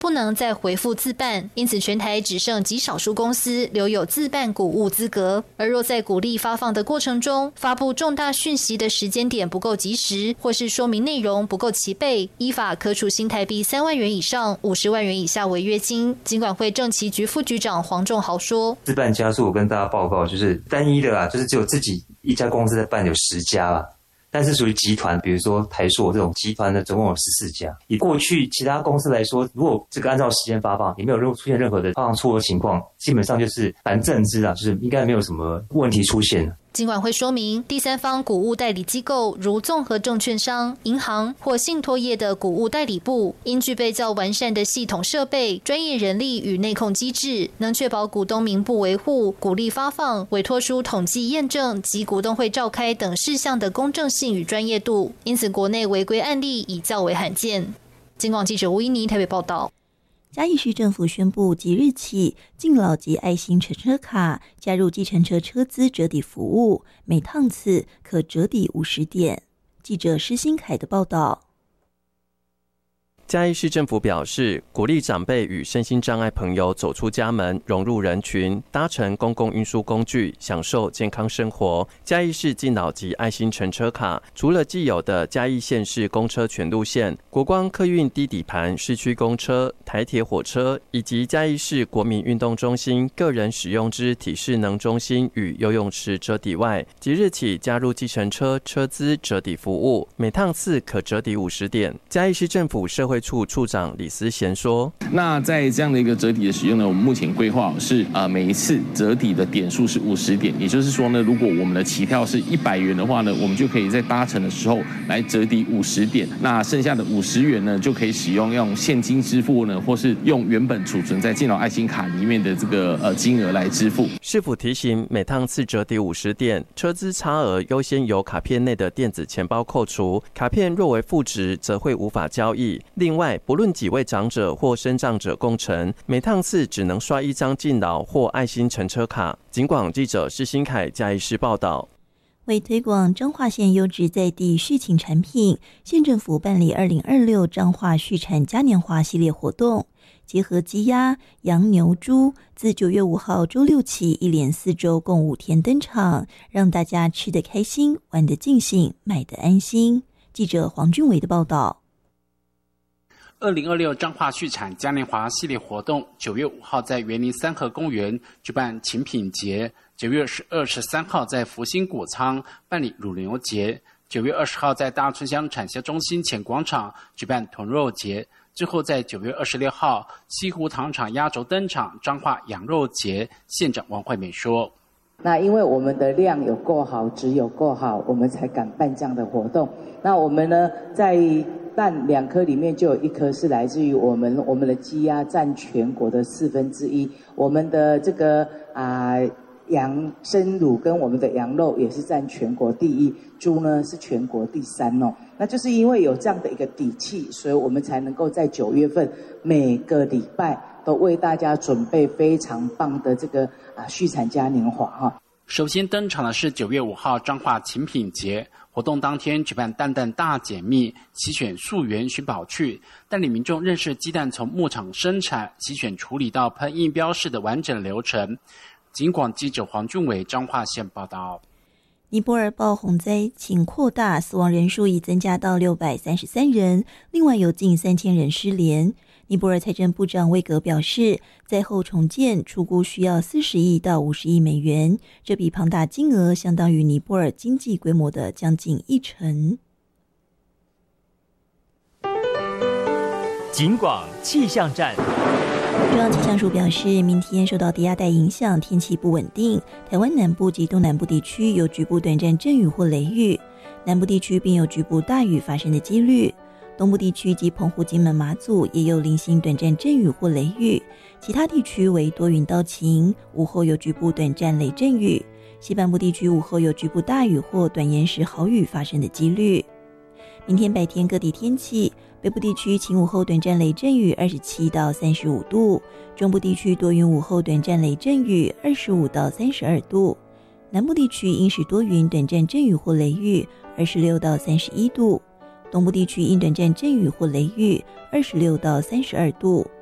不能再回复自办，因此全台只剩极少数公司留有自办股务资格。而若在股利发放的过程中，发布重大讯息的时间点不够及时，或是说明内容不够齐备，依法可处新台币3万元以上50万元以下违约金。金管会政企局副局长黄仲豪说：“ 自办家数我跟大家报告，就是单一的就是只有自己一家公司在办有10家啦。”但是属于集团，比如说台塑这种集团的，总共有14家。以过去其他公司来说，如果这个按照时间发放，也没有出现任何的发放错误情况，基本上就是反正知就是应该没有什么问题出现。 金管会说明，第三方股务代理机构如综合证券商、银行或信托业的股务代理部，应具备较完善的系统设备、专业人力与内控机制，能确保股东名簿维护、股利发放、委托书统计验证及股东会召开等事项的公正性与专业度。因此，国内违规案例已较为罕见。金广记者吴依妮台北报道。 嘉义市政府宣布，即日起，敬老及爱心乘车卡加入计程车车资折抵服务，每趟次可折抵50点。记者施新凯的报道。 嘉义市政府表示，鼓励长辈与身心障碍朋友走出家门，融入人群，搭乘公共运输工具，享受健康生活。嘉义市敬老及爱心乘车卡，除了既有的嘉义县市公车全路线、国光客运低底盘市区公车、台铁火车，以及嘉义市国民运动中心个人使用之体适能中心与游泳池折抵外，即日起加入计程车车资折抵服务，每趟次可折抵50点。嘉义市政府社会处处长李思贤说：“ 那在这样的一个折抵的使用呢，我们目前规划是每一次折抵的点数是50点，也就是说呢，如果我们的起跳是100元的话呢，我们就可以在搭乘的时候来折抵50点，那剩下的50元呢，就可以使用现金支付呢，或是用原本储存在敬老爱心卡里面的这个金额来支付。” 市府提醒，每趟次折抵50点，车资差额优先由卡片内的电子钱包扣除，卡片若为负值，则会无法交易。另外，不论几位长者或身障者共乘，每趟次只能刷1张敬老或爱心乘车卡。警广记者施新凯嘉义市报道。 为推广彰化县优质在地畜禽产品，县政府办理2026彰化畜产嘉年华系列活动，结合鸡鸭、羊、牛、猪，自9月5号周六起，一连4周共5天登场，让大家吃得开心，玩得尽兴，买得安心。记者黄俊伟的报道。 2026彰化畜产嘉年华系列活动9月5号在园林三和公园举办禽品节，9月23号在福兴谷仓办理乳牛节，9月20号在大村乡产销中心前广场举办豚肉节，之后在9月26号西湖糖厂压轴登场彰化羊肉节。县长王惠美说：“ 那因为我们的量有够好，质有够好，我们才敢办这样的活动。那我们呢，在蛋2颗里面就有1颗是来自于我们的鸡鸭占全国的1/4，我们的这个羊生乳跟我们的羊肉也是占全国第1，猪呢是全国第3哦。那就是因为有这样的一个底气，所以我们才能够在9月份每个礼拜都为大家准备非常棒的这个畜产嘉年华哈。” 首先登场的是9月5号彰化禽品节活动当天举办蛋蛋大解密，齐选溯源寻宝趣，带领民众认识鸡蛋从牧场生产、齐选处理到喷印标示的完整流程。警广记者黄俊伟彰化县报道。 尼泊尔暴洪灾情扩大，死亡人数已增加到633人，另外有近3000人失联。尼泊尔财政部长威格表示，灾后重建初估需要40亿到50亿美元，这笔庞大金额相当于尼泊尔经济规模的将近1%。 警广气象站。 中央气象署表示，明天受到低压带影响，天气不稳定，台湾南部及东南部地区有局部短暂阵雨或雷雨，南部地区并有局部大雨发生的几率。东部地区及澎湖、金门、马祖也有零星短暂阵雨或雷雨，其他地区为多云到晴，午后有局部短暂雷阵雨。西半部地区午后有局部大雨或短延时豪雨发生的几率。明天白天各地天气，北部地区晴午后短暂雷阵雨27到35度，中部地区多云午后短暂雷阵雨25到32度，南部地区阴时多云短暂阵雨或雷雨26到31度，东部地区因短暂阵雨或雷雨26到32度，